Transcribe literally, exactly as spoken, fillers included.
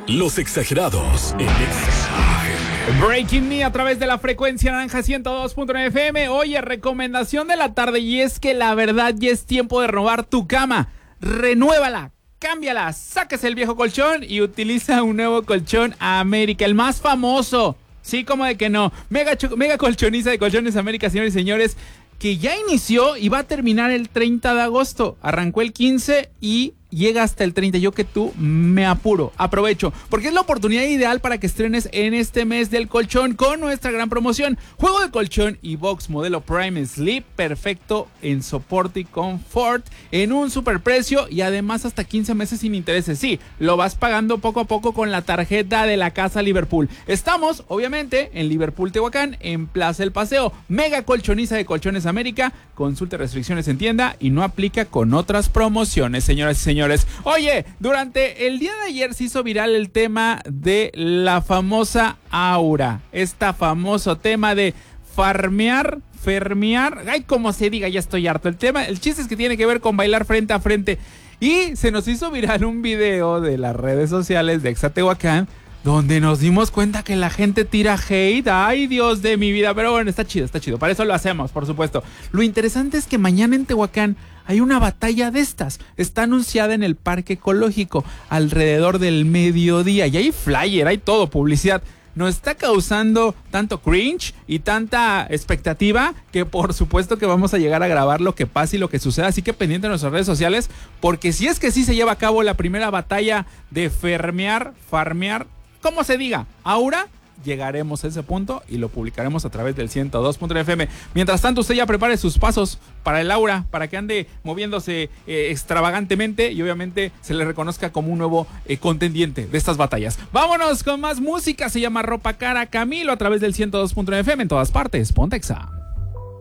Los exagerados en Exa. Breaking Me a través de la frecuencia naranja ciento dos punto nueve F M. Oye, recomendación de la tarde, y es que la verdad ya es tiempo de renovar tu cama. Renuévala, cámbiala, sáquese el viejo colchón y utiliza un nuevo colchón América, el más famoso. Sí, como de que no. Mega, mega colchoniza de Colchones América, señores y señores, que ya inició y va a terminar el treinta de agosto. Arrancó el quince y llega hasta el treinta. Yo que tú me apuro, aprovecho, porque es la oportunidad ideal para que estrenes en este mes del colchón con nuestra gran promoción. Juego de colchón y box modelo Prime Sleep, perfecto en soporte y confort, en un superprecio y además hasta quince meses sin intereses. Sí, lo vas pagando poco a poco con la tarjeta de la Casa Liverpool. Estamos, obviamente, en Liverpool, Tehuacán, en Plaza El Paseo. Mega colchoniza de Colchones América. Consulta restricciones en tienda y no aplica con otras promociones, señoras y señores. Oye, durante el día de ayer se hizo viral el tema de la famosa Aura. Este famoso tema de farmear, fermear, ay, como se diga, ya estoy harto. El tema, el chiste es que tiene que ver con bailar frente a frente. Y se nos hizo viral un video de las redes sociales de Exa Tehuacán, donde nos dimos cuenta que la gente tira hate. Ay, Dios de mi vida. Pero bueno, está chido, está chido. Para eso lo hacemos, por supuesto. Lo interesante es que mañana en Tehuacán hay una batalla de estas. Está anunciada en el Parque Ecológico alrededor del mediodía. Y hay flyer, hay todo, publicidad. Nos está causando tanto cringe y tanta expectativa que por supuesto que vamos a llegar a grabar lo que pase y lo que suceda. Así que pendiente de nuestras redes sociales, porque si es que sí se lleva a cabo la primera batalla de fermear, farmear, como se diga, Aura, llegaremos a ese punto y lo publicaremos a través del ciento dos punto nueve F M. Mientras tanto, usted ya prepare sus pasos para el Aura, para que ande moviéndose eh, extravagantemente y obviamente se le reconozca como un nuevo eh, contendiente de estas batallas. Vámonos con más música. Se llama Ropa Cara, Camilo, a través del ciento dos punto nueve F M en todas partes. Ponte Exa.